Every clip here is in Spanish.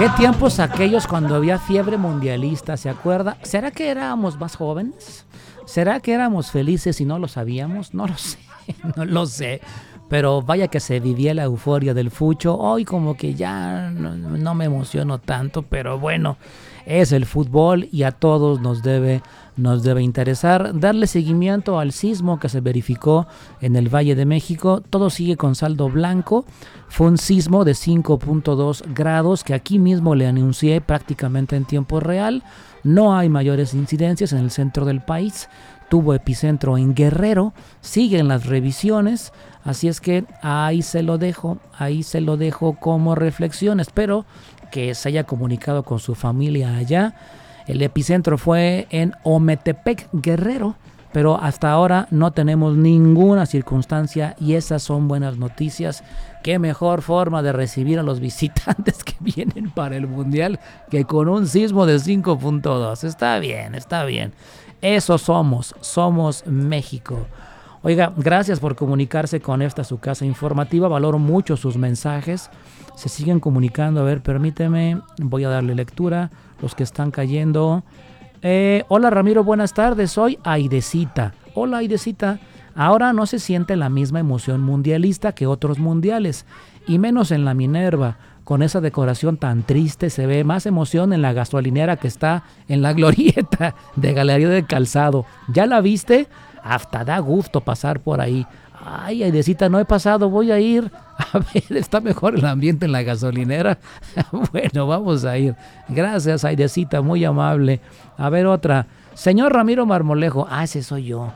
¿Qué tiempos aquellos cuando había fiebre mundialista? ¿Se acuerda? ¿Será que éramos más jóvenes? ¿Será que éramos felices y no lo sabíamos? No lo sé, no lo sé. Pero vaya que se vivía la euforia del fucho. Hoy como que ya no me emociono tanto, pero bueno, es el fútbol y a todos nos debe interesar. Darle seguimiento al sismo que se verificó en el Valle de México. Todo sigue con saldo blanco. Fue un sismo de 5.2 grados que aquí mismo le anuncié prácticamente en tiempo real. No hay mayores incidencias en el centro del país. Tuvo epicentro en Guerrero. Siguen las revisiones. Así es que ahí se lo dejo como reflexión. Espero que se haya comunicado con su familia allá. El epicentro fue en Ometepec, Guerrero, pero hasta ahora no tenemos ninguna circunstancia y esas son buenas noticias. Qué mejor forma de recibir a los visitantes que vienen para el Mundial que con un sismo de 5.2. Está bien. Eso somos México. Oiga, gracias por comunicarse con esta su casa informativa. Valoro mucho sus mensajes. Se siguen comunicando. A ver, permíteme. Voy a darle lectura. Los que están cayendo. Hola Ramiro, buenas tardes. Soy Aidecita. Hola Aidecita. Ahora no se siente la misma emoción mundialista que otros mundiales. Y menos en la Minerva. Con esa decoración tan triste se ve más emoción en la gasolinera que está en la glorieta de Galería del Calzado. ¿Ya la viste? Hasta da gusto pasar por ahí. Ay, Aidecita, no he pasado, voy a ir. A ver, ¿está mejor el ambiente en la gasolinera? Bueno, vamos a ir. Gracias, Aidecita, muy amable. A ver, otra. Señor Ramiro Marmolejo. Ese soy yo.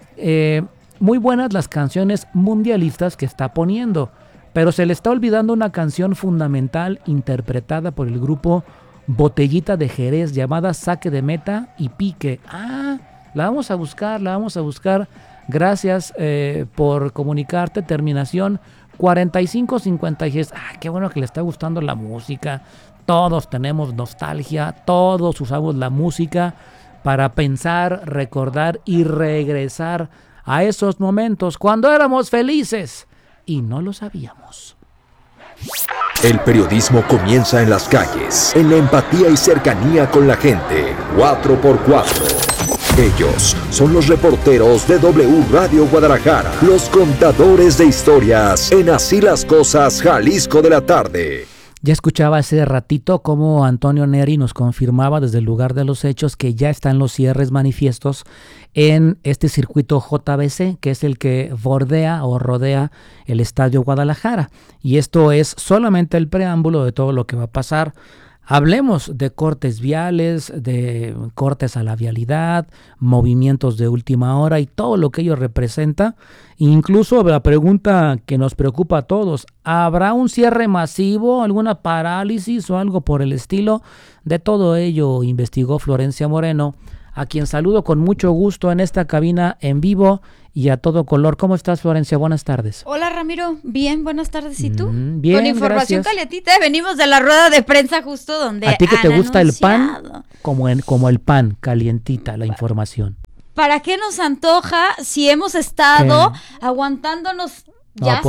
Muy buenas las canciones mundialistas que está poniendo, pero se le está olvidando una canción fundamental interpretada por el grupo Botellita de Jerez llamada Saque de Meta y Pique. La vamos a buscar. Gracias por comunicarte. Terminación 4556. Qué bueno que le está gustando la música. Todos tenemos nostalgia. Todos usamos la música para pensar, recordar y regresar a esos momentos cuando éramos felices y no lo sabíamos. El periodismo comienza en las calles, en la empatía y cercanía con la gente. 4x4. Ellos son los reporteros de W Radio Guadalajara, los contadores de historias en Así las Cosas, Jalisco de la tarde. Ya escuchaba hace ratito cómo Antonio Neri nos confirmaba desde el lugar de los hechos que ya están los cierres manifiestos en este circuito JBC, que es el que bordea o rodea el Estadio Guadalajara. Y esto es solamente el preámbulo de todo lo que va a pasar. Hablemos de cortes viales, de cortes a la vialidad, movimientos de última hora y todo lo que ello representa. Incluso la pregunta que nos preocupa a todos, ¿habrá un cierre masivo, alguna parálisis o algo por el estilo? De todo ello investigó Florencia Moreno, a quien saludo con mucho gusto en esta cabina en vivo y a todo color. ¿Cómo estás, Florencia? Buenas tardes. Hola, Ramiro. Bien, buenas tardes. ¿Y tú? Bien, con información gracias. Calientita. Venimos de la rueda de prensa justo donde ¿A ti que te gusta anunciado. el pan? Como el pan, calientita la información. ¿Para qué nos antoja si hemos estado aguantándonos ya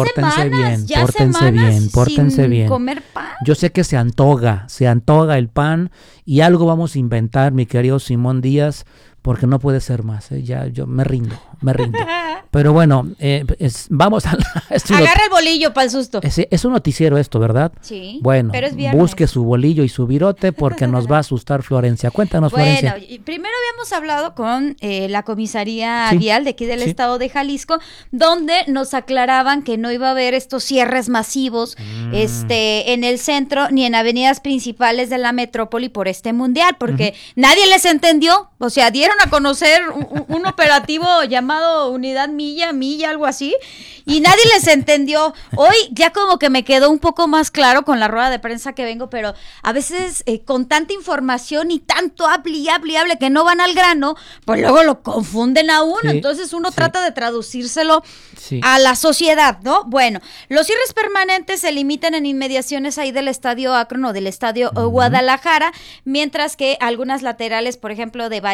semanas sin comer pan? Yo sé que se antoja el pan y algo vamos a inventar, mi querido Simón Díaz, porque no puede ser más, ya yo me rindo. Pero bueno, vamos a... Agarra el bolillo para el susto. Es un noticiero esto, ¿verdad? Sí, bueno, pero es viernes. Busque su bolillo y su virote porque nos va a asustar Florencia. Cuéntanos, Florencia. Bueno, primero habíamos hablado con la comisaría vial de aquí del estado de Jalisco, donde nos aclaraban que no iba a haber estos cierres masivos en el centro ni en avenidas principales de la metrópoli por este mundial, porque nadie les entendió. O sea, dieron a conocer un operativo llamado Unidad Milla, algo así, y nadie les entendió. Hoy ya como que me quedó un poco más claro con la rueda de prensa que vengo, pero a veces con tanta información y tanto hable que no van al grano, pues luego lo confunden a uno. Entonces uno trata de traducírselo a la sociedad, ¿no? Bueno, los cierres permanentes se limitan en inmediaciones ahí del Estadio Akron o del Estadio Guadalajara, mientras que algunas laterales, por ejemplo, de Vallarta y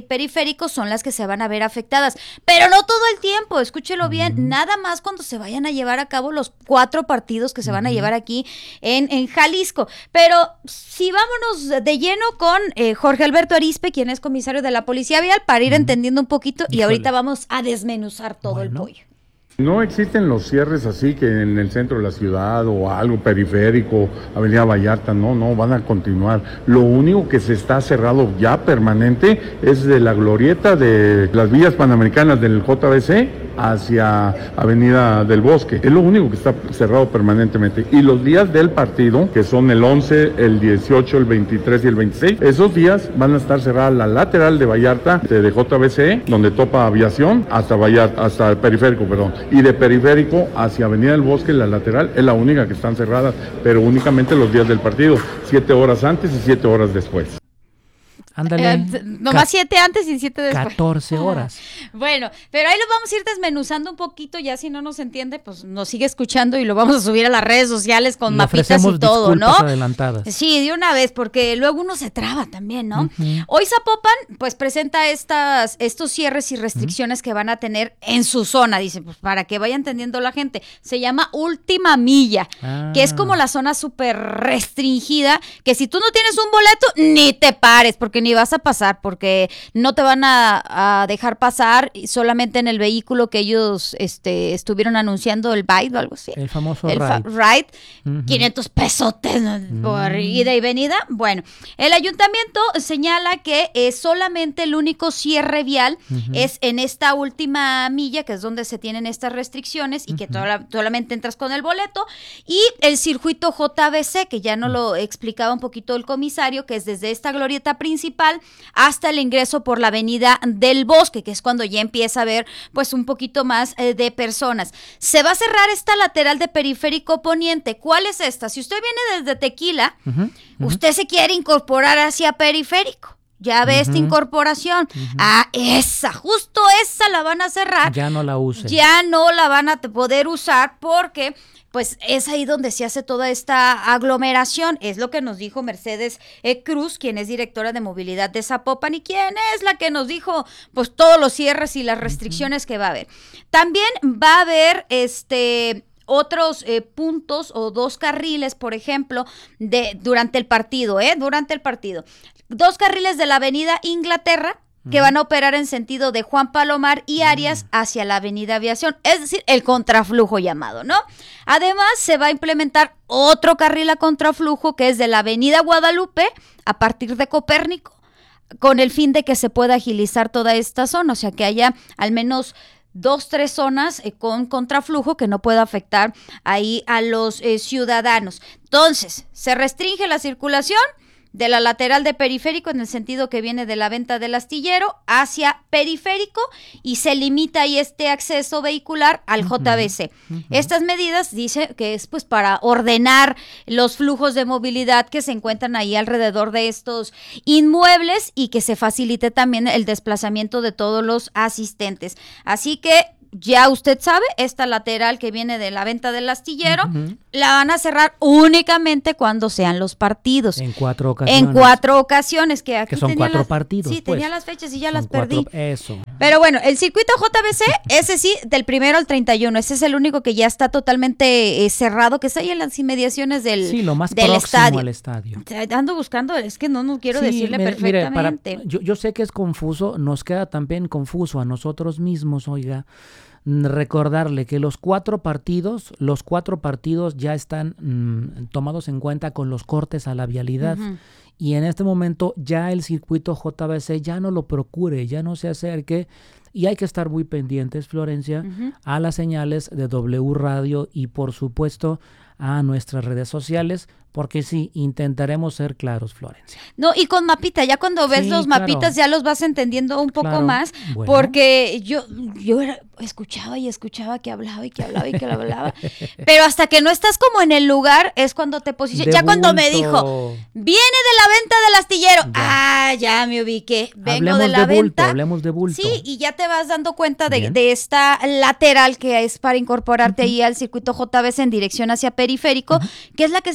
Periférico son las que se van a ver afectadas, pero no todo el tiempo, escúchelo bien, nada más cuando se vayan a llevar a cabo los 4 partidos que se van a llevar aquí en Jalisco. Pero sí, vámonos de lleno con Jorge Alberto Arizpe, quien es comisario de la Policía Vial, para ir entendiendo un poquito. Y ahorita vamos a desmenuzar todo el pollo. No existen los cierres así que en el centro de la ciudad o algo periférico, Avenida Vallarta, no, van a continuar. Lo único que se está cerrado ya permanente es de la glorieta de las vías panamericanas del JBC hacia Avenida del Bosque. Es lo único que está cerrado permanentemente. Y los días del partido, que son el 11, el 18, el 23 y el 26, esos días van a estar cerradas la lateral de Vallarta, de JBC, donde topa Aviación, hasta Vallarta, hasta el periférico, perdón. Y de periférico hacia Avenida del Bosque, la lateral, es la única que están cerradas, pero únicamente los días del partido, 7 horas antes y 7 horas después. Ándale. Nomás 7 antes y 7 después. 14 horas. Bueno, pero ahí lo vamos a ir desmenuzando un poquito, ya si no nos entiende, pues nos sigue escuchando y lo vamos a subir a las redes sociales con mapitas y todo, ¿no? Adelantadas. Sí, de una vez, porque luego uno se traba también, ¿no? Hoy Zapopan, pues presenta estos cierres y restricciones que van a tener en su zona, dice, pues para que vaya entendiendo la gente. Se llama Última Milla, que es como la zona súper restringida, que si tú no tienes un boleto, ni te pares, porque ni vas a pasar, porque no te van a dejar pasar solamente en el vehículo que ellos estuvieron anunciando, el Byte o algo así. El famoso Ride. 500 pesotes por ida y venida. Bueno, el ayuntamiento señala que solamente el único cierre vial es en esta Última Milla, que es donde se tienen estas restricciones y que solamente entras con el boleto, y el circuito JBC, que ya nos lo explicaba un poquito el comisario, que es desde esta glorieta principal hasta el ingreso por la Avenida del Bosque, que es cuando ya empieza a haber pues un poquito más de personas. Se va a cerrar esta lateral de Periférico Poniente. ¿Cuál es esta? Si usted viene desde Tequila, usted se quiere incorporar hacia Periférico. Ya ve esta incorporación. Justo esa la van a cerrar. Ya no la usen. Ya no la van a poder usar porque pues es ahí donde se hace toda esta aglomeración. Es lo que nos dijo Mercedes Cruz, quien es directora de movilidad de Zapopan y quien es la que nos dijo pues todos los cierres y las restricciones que va a haber. También va a haber otros puntos o 2 carriles, por ejemplo, durante el partido, 2 carriles de la Avenida Inglaterra, que van a operar en sentido de Juan Palomar y Arias hacia la Avenida Aviación, es decir, el contraflujo llamado, ¿no? Además, se va a implementar otro carril a contraflujo que es de la Avenida Guadalupe a partir de Copérnico, con el fin de que se pueda agilizar toda esta zona, o sea, que haya al menos 2-3 zonas con contraflujo que no pueda afectar ahí a los ciudadanos. Entonces, se restringe la circulación de la lateral de Periférico en el sentido que viene de la venta del Astillero hacia Periférico y se limita ahí este acceso vehicular al JBC. Estas medidas dice que es pues para ordenar los flujos de movilidad que se encuentran ahí alrededor de estos inmuebles y que se facilite también el desplazamiento de todos los asistentes. Así que ya usted sabe, esta lateral que viene de la venta del Astillero, la van a cerrar únicamente cuando sean los partidos. En 4 ocasiones. En 4 ocasiones, que aquí que son 4 partidos. Sí, pues. tenía las fechas y ya las perdí. Eso. Pero bueno, el circuito JBC, ese sí, del 1 al 31, ese es el único que ya está totalmente cerrado, que está ahí en las inmediaciones del lo más del próximo al estadio. Ando buscando, es que no quiero decirle perfectamente. Yo sé que es confuso, nos queda también confuso a nosotros mismos, oiga, recordarle que los 4 partidos ya están tomados en cuenta con los cortes a la vialidad. Y en este momento ya el circuito JBC ya no lo procure, ya no se acerque, y hay que estar muy pendientes, Florencia, a las señales de W Radio y por supuesto a nuestras redes sociales, porque sí, intentaremos ser claros, Florencia. No, y con mapita, ya cuando ves los mapitas ya los vas entendiendo un poco más, bueno. Porque yo escuchaba que hablaba, pero hasta que no estás como en el lugar es cuando te posicionas. Ya cuando me dijo, viene de la venta del Astillero, ya me ubiqué, vengo de la venta. Hablemos de bulto. Sí, y ya te vas dando cuenta de esta lateral que es para incorporarte ahí al circuito JBC en dirección hacia Periférico, que es la que se va a cerrar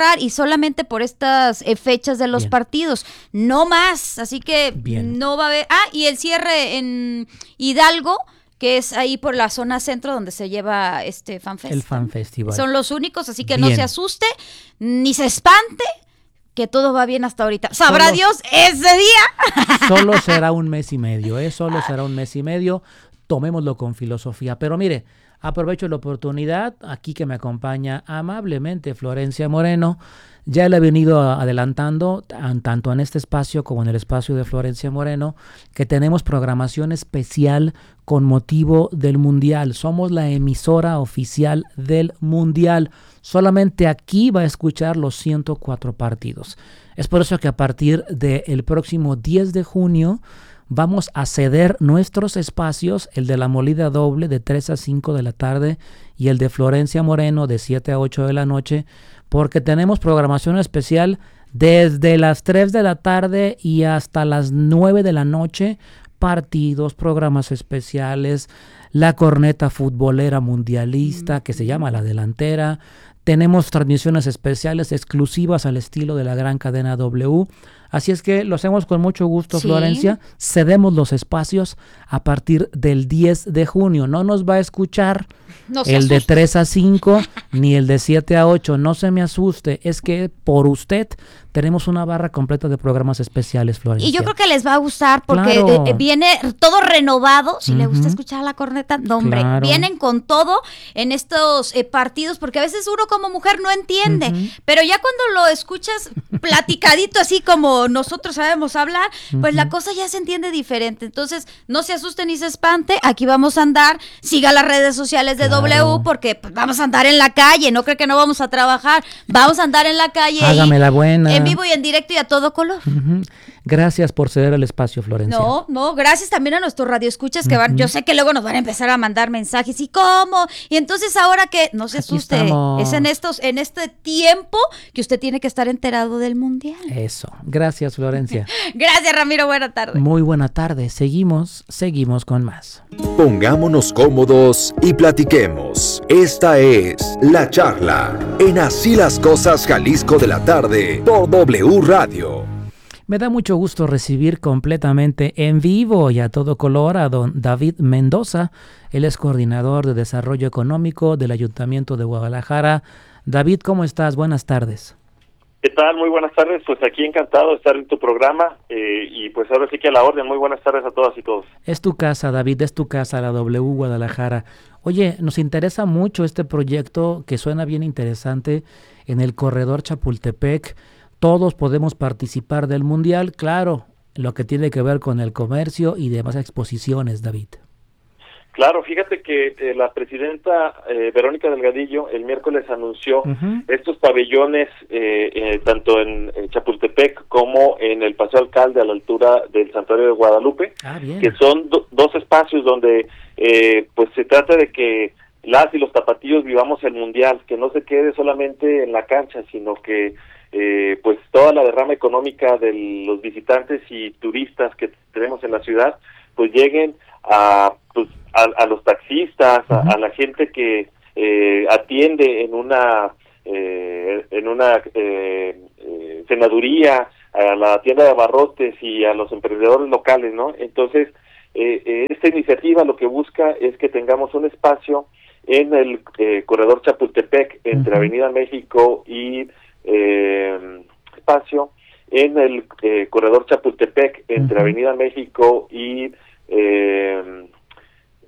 cerrar y solamente por estas fechas de los Bien. partidos, no más, así que Bien. no va a haber. Y el cierre en Hidalgo, que es ahí por la zona centro donde se lleva FanFest. El Fan Festival. Son los únicos, así que no Bien. se asuste, ni se espante, que todo va bien hasta ahorita. Sabrá Solo- Dios ese día. Solo será un mes y medio, solo será un mes y medio. Tomémoslo con filosofía. Pero mire, aprovecho la oportunidad, aquí que me acompaña amablemente Florencia Moreno. Ya le he venido adelantando, tanto en este espacio como en el espacio de Florencia Moreno, que tenemos programación especial con motivo del Mundial. Somos la emisora oficial del Mundial. Solamente aquí va a escuchar los 104 partidos. Es por eso que a partir del próximo 10 de junio vamos a ceder nuestros espacios, el de La Molida Doble de 3 a 5 de la tarde y el de Florencia Moreno de 7 a 8 de la noche, porque tenemos programación especial desde las 3 de la tarde y hasta las 9 de la noche, partidos, programas especiales, la corneta futbolera mundialista que se llama La Delantera. Tenemos transmisiones especiales exclusivas al estilo de la gran cadena W. Así es que lo hacemos con mucho gusto, Sí. Florencia. Cedemos los espacios a partir del 10 de junio. No nos va a escuchar No se el de asuste. 3 a 5 ni el de 7 a 8. No se me asuste. Es que por usted tenemos una barra completa de programas especiales, Florencia. Y yo creo que les va a gustar porque Claro. viene todo renovado. Si le gusta Ujú. escuchar la corneta, no, hombre, Claro. vienen con todo en estos partidos, porque a veces uno como mujer no entiende, Ujú. pero ya cuando lo escuchas platicadito así como nosotros sabemos hablar, pues la cosa ya se entiende diferente. Entonces, no se asuste ni se espante, aquí vamos a andar, siga las redes sociales de Claro. W, porque pues, vamos a andar en la calle, no cree que no vamos a trabajar, vamos a andar en la calle. Hágame la buena. En vivo y en directo y a todo color. Ujú. Gracias por ceder el espacio, Florencia. No, gracias también a nuestros radioescuchas que van, yo sé que luego nos van a empezar a mandar mensajes, ¿y cómo? Y entonces ahora que no se Aquí asuste, estamos. es en este tiempo que usted tiene que estar enterado del mundial. Eso. Gracias, Florencia. Gracias, Ramiro, buena tarde. Muy buena tarde. Seguimos con más. Pongámonos cómodos y platiquemos. Esta es La Charla en Así las Cosas Jalisco de la tarde por W Radio. Me da mucho gusto recibir completamente en vivo y a todo color a don David Mendoza. Él es coordinador de Desarrollo Económico del Ayuntamiento de Guadalajara. David, ¿cómo estás? Buenas tardes. ¿Qué tal? Muy buenas tardes. Pues aquí encantado de estar en tu programa y pues ahora sí que a la orden. Muy buenas tardes a todas y todos. Es tu casa, David, es tu casa, la W Guadalajara. Oye, nos interesa mucho este proyecto que suena bien interesante en el corredor Chapultepec. Todos podemos participar del Mundial, claro, lo que tiene que ver con el comercio y demás exposiciones, David. Claro, fíjate que la presidenta Verónica Delgadillo el miércoles anunció estos pabellones tanto en Chapultepec como en el Paseo Alcalde a la altura del Santuario de Guadalupe, que son dos espacios donde pues se trata de que las y los tapatíos vivamos el Mundial, que no se quede solamente en la cancha, sino que pues toda la derrama económica de los visitantes y turistas que tenemos en la ciudad pues lleguen a los taxistas, a la gente que atiende en una senaduría, a la tienda de abarrotes y a los emprendedores locales, ¿no? Entonces, esta iniciativa lo que busca es que tengamos un espacio en el corredor Chapultepec entre Avenida México y espacio en el corredor Chapultepec entre Avenida México y